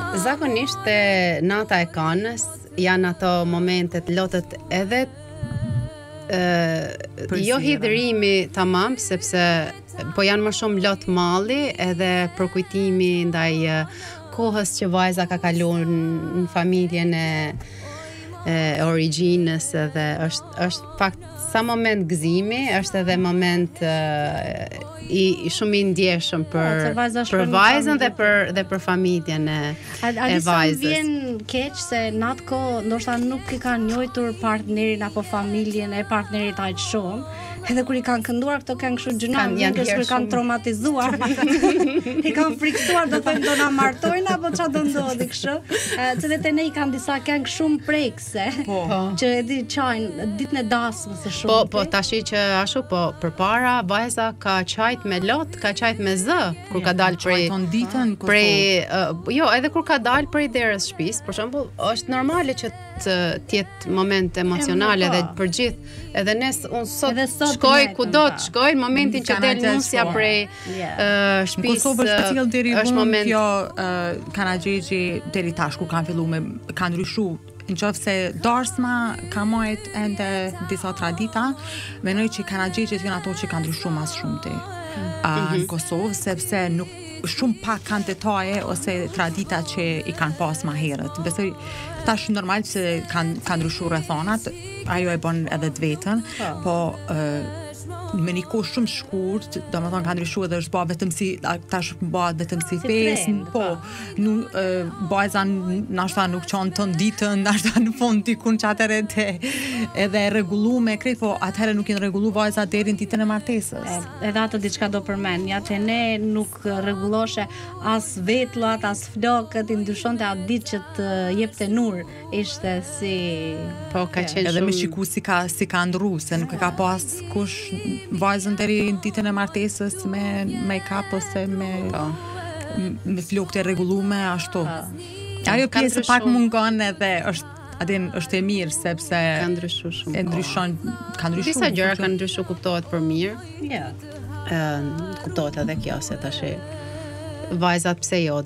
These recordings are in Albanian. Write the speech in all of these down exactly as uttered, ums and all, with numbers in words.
Zakonisht te nata e kanës janë ato momentet lotët edhe uh, jo hidhrimi tamam, sepse po janë më shumë lot malli edhe përkujtimi ndaj uh, kohës që vajza ka kaluar në familjen e e origjinës edhe është është fakt sa moment gëzimi, është edhe moment uh, i, i shumë i ndjeshëm për për vajzën dhe për dhe për familjen e a, a e vajzës. Vjen keq se në atë kohë ndoshta nuk i kanë njohur partnerin apo familjen e partnerit aq shumë. Edhe kur i kanë kënduar këto këngë kështu gjëna, janë kur kanë traumatizuar. I kanë friksuar, do thonë do na martojnë apo çfarë do ndodhi kështu. Se te ne i kanë disa këngë shumë prekse. Po. Që e di çajin ditën e dasmës së shumë. Po, po tashi që ashtu po përpara vajza ka qajt me lot, ka qajt me z, kur ka dalë prej ditën prej uh, jo, edhe kur ka dalë prej derës shtëpisë, për shembull, është normale që të jetë moment emocional edhe për gjithë. Edhe ne unë sot, sot shkoj kudo të shkoj në momentin që del nusja prej uh, shtëpisë. Kosovë është cilë deri është moment kjo uh, Kanaxhexhi deri tash kur kanë filluar me kanë ndryshuar. Në qoftë se darsma ka majt ende disa tradita, mendoj që Kanaxhexhet janë ato që kanë ndryshuar më shumë te uh, në Kosovë, sepse nuk shumë pak kanë detaje ose tradita që i kanë pas më herët. Besoj tash normal që kanë kanë ndryshuar rrethonat, ajo e bën edhe të vetën, po uh, me një kohë shumë shkurt, domethënë kanë ndryshuar dhe është bërë vetëm si tash bëhet vetëm si fesë, po, nuk vajza ndoshta nuk çon ton ditën, ndoshta në fund dikun çatëre te edhe rregulluar krejt, po atëherë nuk janë rregulluar vajza deri në ditën e martesës. Edhe atë diçka do përmend, ja te ne nuk rregulloshe as vetllat, as flokët, i ndryshonte atë ditë që të jepte nur, ishte si po ka qenë edhe me shiku si ka si ka ndrruar, se nuk e ka pas kush vajzën deri në ditën e martesës me make-up ose me po. me flokët e rregulluara ashtu. Ajo pjesë pak mungon edhe është adin është e mirë sepse ka ndryshuar shumë. E ndryshon, ka ndryshuar. Disa gjëra kanë ndryshuar, kuptohet për mirë. Ja. Ë kuptohet edhe kjo se tash vajzat pse jo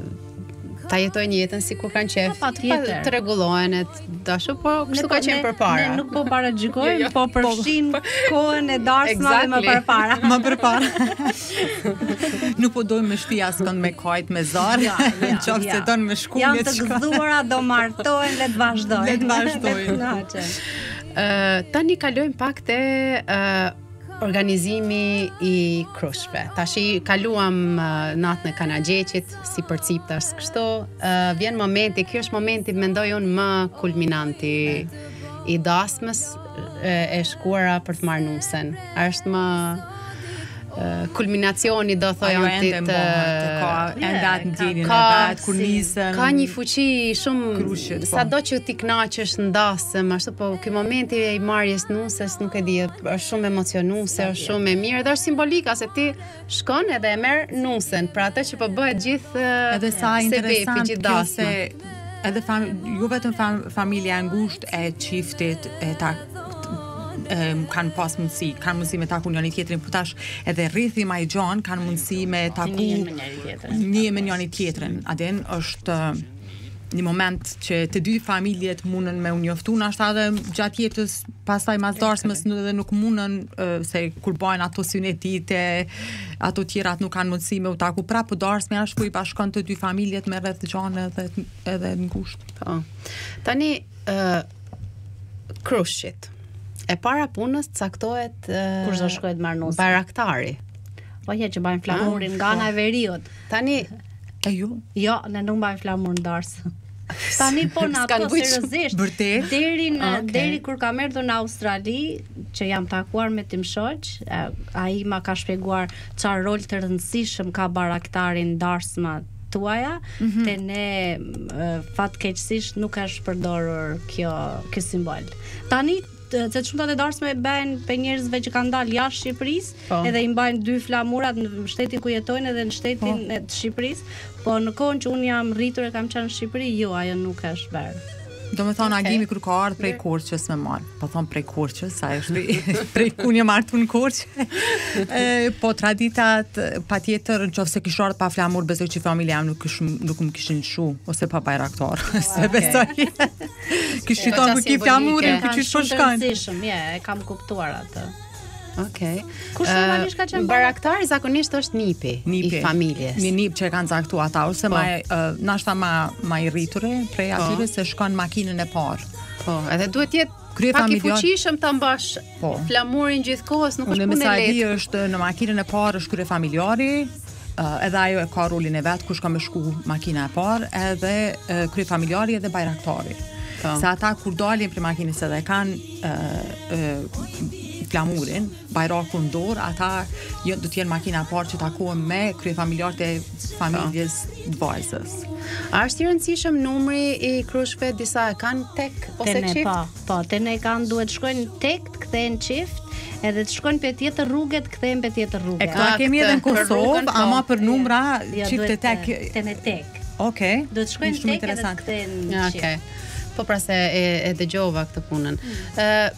ta jetojnë jetën si kur kanë qef, të rregullohen, dashu, po kështu ka qenë përpara. Ne nuk po paragjykojmë, po përfshin kohën e darsmave më përpara. Më përpara. Nuk po dojmë me shti askënd me kajt me zar, në qoftë se donë me shku. Janë të gëzuara, do martohen, le të vazhdojnë. Le të vazhdojnë. Uh, tani kalojmë pak te uh, organizimi i krushve. Tashi kaluam uh, natën e Kanaxhexhit si përciptas kështu. Uh, vjen momenti, ky është momenti mendoj unë më kulminanti i dasmës e, e shkuara për të marrë nusen. Është më Uh, kulminacioni do thoja unë ti të ka ende atë ndjenjen e vet kur nisën ka një fuqi shumë sado që ti kënaqesh ndasëm ashtu, po ky momenti i marrjes nuses nuk e di, është shumë emocionuese, është shumë e mirë dhe është simbolika se ti shkon edhe e merr nusen për atë që po bëhet gjithë edhe sa interesant kjo se edhe fam, jo vetëm fam, familja e ngushtë e çiftit e ta Um, kanë pas mundësi, kanë mundësi me taku njëri tjetrin, po tash edhe rrithi më i gjan kanë mundësi me taku një me njëri tjetrin. Adin është uh, një moment që të dy familjet mundën me u njoftu, nashta edhe gjatë jetës pastaj mas darsmës edhe nuk mundën uh, se kur bajnë ato synetite, ato tjerat nuk kanë mundësi me u taku prapë, po darsmja është ku i bashkon të dy familjet me rreth gjanë edhe edhe ngushtë. Po. Tani uh, krushit. E para punës caktohet uh, kush do shkojë të marrë nusin. Baraktari. Po ja që bajnë flamurin nga ana e veriut. Tani e ju? Jo, ne nuk bajmë flamurin darsë. Tani po na ato seriozisht. Vërtet? Deri në okay. Deri kur kam erdhur në Australi, që jam takuar me Tim Shoq, ai ma ka shpjeguar çfarë rol të rëndësishëm ka baraktarin darsma tuaja, mm-hmm. te ne fatkeqësisht nuk është përdorur kjo ky simbol. Tani se shumë të darsme bëjnë për njerëzve që kanë dalë jashtë Shqipërisë, po. Edhe i mbajnë dy flamurat në shtetin ku jetojnë edhe në shtetin po. E të Shqipërisë, po në kohën që unë jam rritur e kam qenë në Shqipëri, jo, ajo nuk është bërë. Do me thonë agimi kër ka ardhë prej Korçës me marë. Po thonë prej Korçës, sa është prej ku një martu në Korçë. Po traditat, pa tjetër, në qofë se kishë ardhë pa flamur, besoj që familja jam nuk, nuk më kishin shu, ose pa bajraktar. Se besoj. Kishë qita më ki flamurin, për që shpo shkanë. Je, e kam kuptuar atë. Okej. Kush normalisht ka qenë baraktari zakonisht është nipi, nipi i familjes. Një nip që e kanë zaktu ata, ose ma, uh, nashta ma, ma i rriture prej atyre se shkon makinën e parë. Po, edhe duhet jetë pak i fuqishëm ta mbash po. Flamurin gjithkohës, nuk është punë e lehtë. Unë është në makinën e parë është krye familjari, uh, edhe ajo e ka rolin e vet, kush ka me shku makina e parë, edhe uh, krye familjari edhe bajraktari. Po. Se ata kur dalin për makinës edhe kanë uh, uh, flamurin, bajrakun dorë, ata jo, do t'jenë makina parë që takohen me kryefamiljarët e familjes të vajzës. A është i rëndësishëm numri i krushve, disa e kanë tek ose qift? Po, po, te ne kanë duhet shkojnë tek, të kthehen qift, edhe të shkojnë për tjetër rrugët, kthehen për tjetër rrugët. E këta kemi edhe në Kosovë, ama për numra qift e tek. Te ne tek. Okej. Do të shkojnë tek edhe të kthehen qift. Okej. Po pra se e, e dëgjova këtë punën. Ë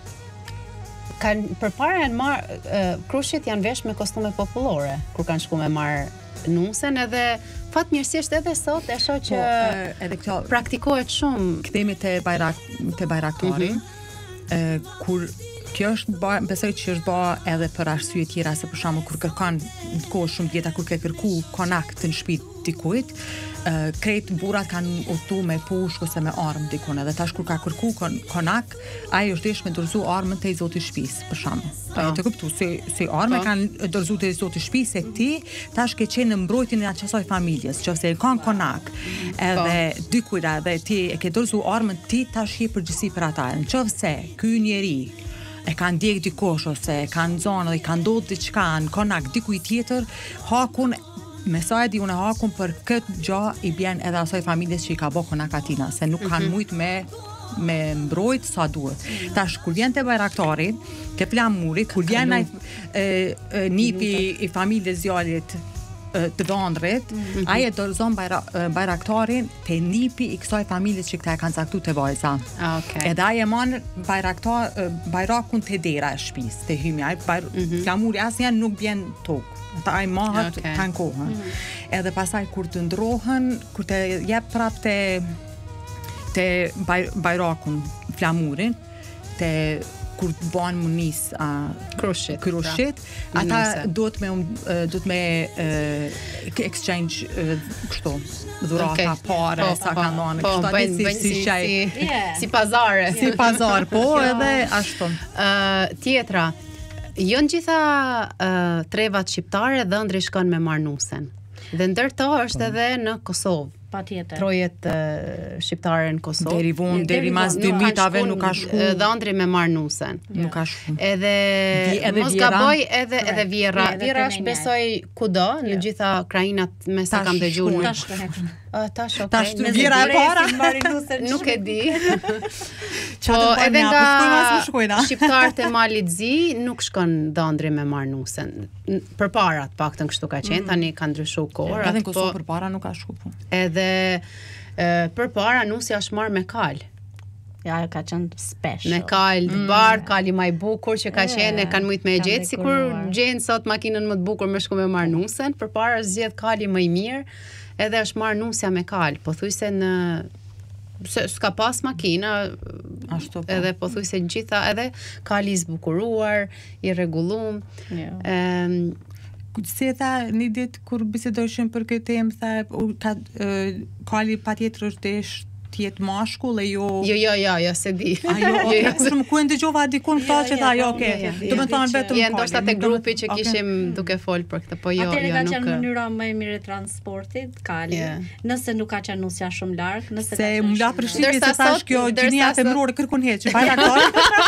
kanë përpara janë marr krushit janë vesh me kostume popullore kur kanë shku me marr nusen, edhe fatmirësisht edhe sot e shoh që po, edhe kjo praktikohet shumë. Kthehemi te bajrak te bajraktori. Mm -hmm. e, kur kjo është ba, besoj që është ba edhe për arsye tjera, se për shembull kur kërkon kohë shumë vjeta kur ke kërku konak të në shtëpi dikujt, Uh, krejt burat kanë udhtu me pushk ose me armë dikun, edhe tash kur ka kërku kon, konak, ai është desh me dorëzu armën te i zoti shtëpisë, për shembull. Ai të kuptu se si armë kanë dorëzu te i zoti shtëpisë, se ti tash ke qenë në mbrojtjen e asaj familjes, nëse e kanë konak, edhe dikujt edhe ti e ke dorëzu armën, ti tash je përgjegjësi për ata. Nëse ky njeri e kanë djeg dikosh ose e kanë zonë dhe i kanë ndodhur diçka në konak dikujt tjetër, hakun me sa e di unë hakun për këtë gjë i bjen edhe asaj familjes që i ka bë konak atina, se nuk kanë mm -hmm. mujt me me mbrojt sa duhet. Tash kur vjen te bajraktari, ke flamurit, kur vjen ai nipi i familjes djalit të Dondrit, mm -hmm. ai e dorëzon bajra, bajraktarin te nipi i kësaj familjes që këta e kanë caktuar te vajza. Okay. Edhe ai e mon bajraktar bajrakun te dera e shtëpisë, te hymi ai bajr, mm -hmm. flamuri asnjë nuk bjen tokë. Ata ai mahat okay. kanë kohën. Mm -hmm. Edhe pasaj kur të ndrohen, kur të jep prap te te baj, bajrakun flamurin, te kur të bën munis a krushit, krushit pra. Ata duhet me duhet me uh, exchange uh, kështu dhurata okay. pare po, sa kanë dhënë po, kështu bëjnë, bëjnë si si, yeah. si pazare si pazar po edhe ashtu. Uh, tjetra jo në gjitha uh, trevat shqiptare dhëndri shkon me marnusen. Dhe ndërto është edhe në Kosovë. Patjetër. Trojet uh, shqiptare në Kosovë. Deri vonë, deri mas dy mitave nuk ka shku. Dhëndri me marnusen. Yeah. Nuk ka shku. Edhe, edhe mos gaboj edhe right. edhe vjera. Yeah, vjera është besoj kudo, yeah. në gjitha krajinat me sa kam dëgjuar. Tash Uh, tash okay. Tash vjera e para nuk e di. Po edhe nga shqiptarët e Malit Zi nuk shkon dhëndri me marnusen. Përpara të paktën kështu ka qenë, tani ka ndryshuar kohë. Edhe në Kosovë përpara nuk ka shku. Edhe përpara nusja është marrë me kal. Ja, ka qenë special. Me kal të bardh, kali më i bukur që ka qenë, kanë mujt me gjetë, sikur gjen sot makinën më të bukur me shku me marnusen, përpara zgjedh kali më i mirë. Edhe është marrë nusja me kal, po thuj se në se s'ka pas makina ashtu po. Edhe po thuj se gjitha edhe kali i zbukuruar, i rregullum. Yeah. Um, si e tha një ditë kur bisedojshim për këtë temë, tha ka uh, kali patjetër është desh jetë mashkull e jo jo jo jo jo se di ajo okay. Kur më kuen dëgjova dikun këta që tha jo okay do të thonë vetëm ja ndoshta te grupi që kishim duke fol për këtë po jo jo nuk atëherë ka qenë mënyra më e mirë e transportit kali nëse nuk ka qenë nusja shumë larg nëse se më la përshtypje se tash kjo gjinia femërore kërkon heq bajraktar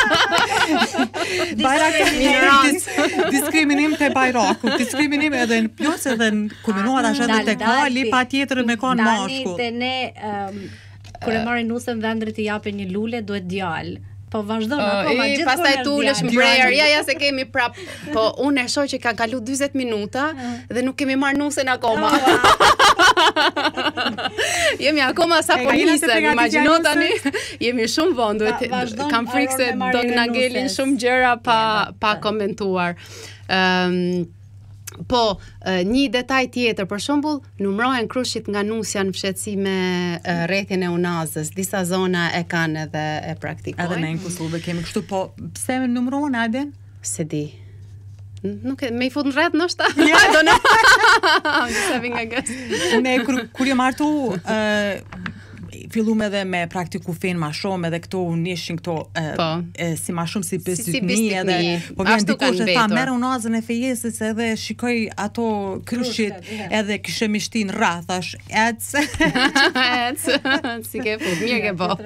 bajraktar diskriminim te bajraku diskriminim edhe në plus edhe në kulminohet ashtu edhe te kali patjetër me kon mashkull te ne kur e marrin nusën dhëndrit i japin një lule, duhet djalë. Po vazhdon uh, akoma gjithmonë. Pastaj tulesh mbrejer. Ja, ja se kemi prap. Po unë e shoh që ka kalu dyzet minuta uh. dhe nuk kemi marrë nusën akoma. Oh, wow. Jo, jemi akoma sa po nisem, imagjino tani, jemi shumë vonë, duhet kam frikë se do na ngelin shumë gjëra pa pa komentuar. Ëm Po, një detaj tjetër, për shembull, numërohen krushit nga nusja në fshetësi me rrethin e Unazës. Disa zona e kanë edhe e praktikojnë. Edhe ne në Kosovë kemi kështu, po pse numërohen Aden? Se di. Nuk e, me i fut në rreth nështë? I don't know. I'm just having a guess. Ne, kur, kur jë martu, uh, fillum edhe me praktiku fen ma shumë, edhe këto nishin këto po. e, si ma shumë si bistikni, si edhe po vjen dikush e tha merr Unazën e fejesës edhe shikoj ato krushit edhe kishe mishtin rreth thash ec ec si ke fut mirë ke po.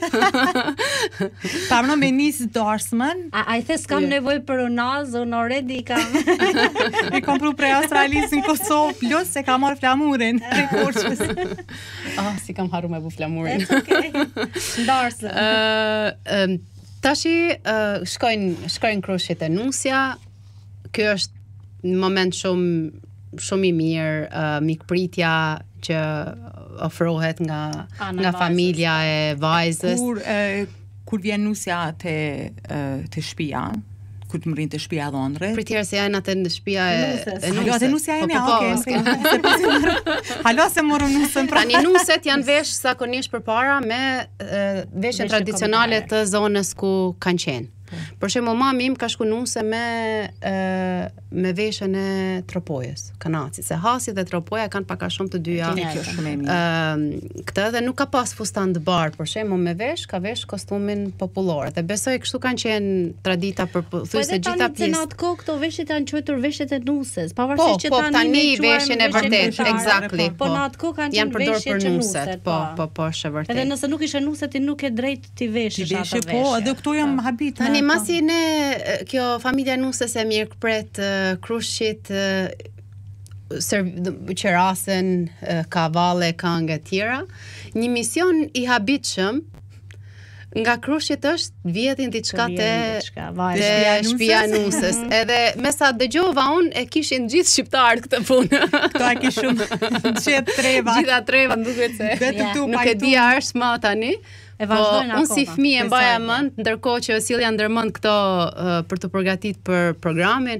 Pa më me nis Dorsman a i the s'kam nevojë për Unazë, unë already kam e kam pru prej Australisë në Kosovë plus se kam marrë flamurin prej Korçës. Ah, si kam harru me bu flamurin. It's okay. Ndarsën. Uh, tashi uh, shkojnë shkojnë krushit e nusja. Ky është një moment shumë shumë i mirë, uh, mikpritja që ofrohet nga Ana nga vajzës. Familja e vajzës. Kur uh, kur vjen nusja te uh, te shtëpia, kur të mrin te shtëpia e dhëndrit. Për tjerë se janë atë në shtëpia e e Halo, atë nusja e Po, ne, po, po, okay. Halo se morëm nusën pra. Tani nuset janë vesh zakonisht përpara me uh, veshjen Veshje tradicionale kombëtare. të zonës ku kanë qenë. Për shembull, mami im ka shku nuse me uh, me veshjen e tropojës, kanacit, se hasi dhe tropoja kanë pak a shumë të dyja. Kjo është shumë e mirë. Ë, këtë dhe nuk ka pas fustan të bar, për shembull me vesh, ka vesh kostumin popullor. Dhe besoj kështu kanë qenë tradita për thjesht gjitha pjesë. Po në atë kohë këto veshjet janë quajtur veshjet e nusës, pavarësisht që po, tani tani ne quajmë veshjen e vërtet, exactly. Po në atë kohë kanë janë qenë përdorur veshje për që nuset, nuset, po, po, po, është e vërtet. Edhe nëse nuk ishe nuset, ti nuk e drejt ti veshësh ato veshje. Po, edhe këto jam habit. Tani masi ne kjo familja nusës e mirë pret uh, krushit uh, qerasen, uh, kavalle, këngë e tjera. Një mision i habitshëm nga krushit është vjetin diçka te te shtëpia e nusës. Edhe me sa dëgjova unë e kishin gjithë shqiptarët këtë punë. Këto e kishin gjithë treva. Gjitha treva, duket se. Yeah. Nuk e di a është më tani. E po, vazhdojnë unë si akoma. fëmijë e mbaja mend, ndërkohë që Silja ndërmend këto uh, për të përgatitur për programin,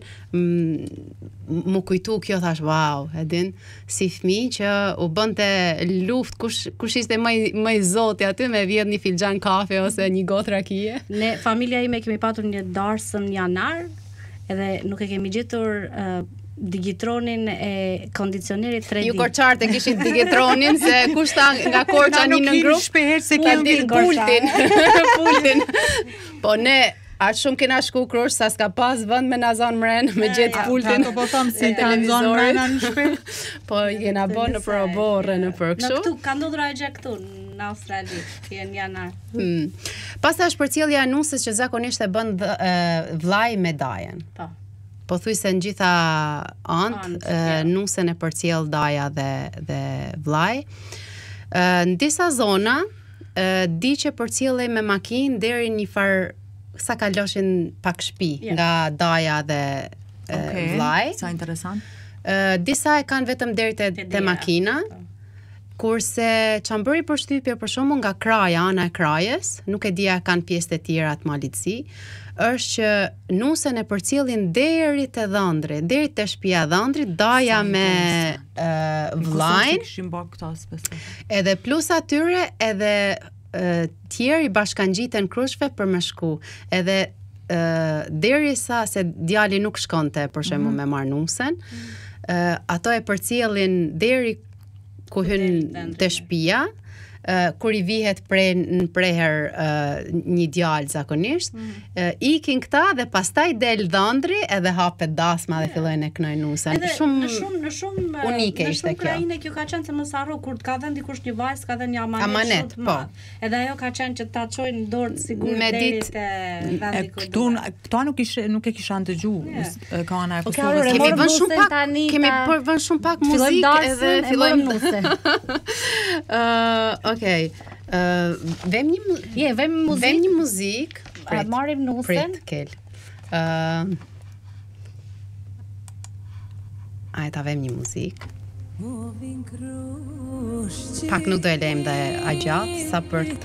më kujtu kjo, thash, wow, e din, si fëmijë që u bënte luftë kush kush ishte më i- më i zoti aty me vjedh një filxhan kafe ose një gotë rakije. Ne familja ime kemi patur një darsën janar, edhe nuk e kemi gjetur uh, digitronin e kondicionerit tre D. Ju korçart e kishin digitronin se kush ta nga Korça një në grup shpeher se ka kemi ditë pultin. Pultin. Po ne aq shumë kena shku krush sa s'ka pas vend me na zon mren me gjet pultin. Ato po thom si e kanë zonë televizorit. mrena në shtëpi. Po i kena bën në proborre në për Në kështu. këtu, ka ndodhur gjë këtu në Australi, janë janar. Hmm. Pastaj është përcjellja e nusës që zakonisht e bën dhe, e, vllai me dajen. Po. Po thuj se në gjitha ant, Ant, e, ja. nusën e përcjell daja dhe dhe vllai. E, Në disa zona e, di që përcjellej me makinë deri një far sa kaloshin pak shtëpi Ja. nga daja dhe e, Okej. vllai. Sa interesant. E, disa e kanë vetëm deri te, Te te dera. makina. Kurse çambëri përshtypje për shembull nga kraja, ana e krajës, nuk e dia kanë pjesë të tjera të Malitësi, është që nusën e përcjellin deri te dhëndri, deri te shtëpia e dhëndrit, daja Sa me interesant. uh, Në vllajin, Kosovë kishin bërë këto spesifik. edhe plus atyre edhe uh, tjerë i bashkangjiten krushve për me shku. Edhe uh, derisa se djali nuk shkonte për shembull me marr nusën, uh, ato e përcjellin deri ku hyn Deri dhëndri. te shtëpia, uh, kur i vihet pre në preher uh, një djalë zakonisht, uh, ikin këta dhe pastaj del dhëndri edhe hapet dasma dhe fillojnë e knojnë nusën. Edhe Shumë në shumë në shumë unike në ishte shumë kjo. krajine kjo ka qenë se mos harro kur të ka dhënë dikush një vajzë, ka dhënë një amanet, Amanet, shumë të po. madh. Edhe ajo ka qenë që ta çojnë në dorë sigurt Me deri ditë- te E vendi ku këtu duhet. këto nuk ishe nuk e kisha dëgjuar. Yeah. Ka ana e Po, Kosovës. Karol, e Kemi morëm vënë shumë nusën pak, tani, kemi ta- për vënë shumë pak Fillojmë muzikë darsën, edhe e fillojmë morëm nusën. uh, okay. Uh, vem një mu- Je, vem muzikë. vem një muzikë. A, marrim nusën. Prit, kel. Uh, Ajta vem një muzikë. Pak nuk do e lejmë dhe a gjatë, sa për të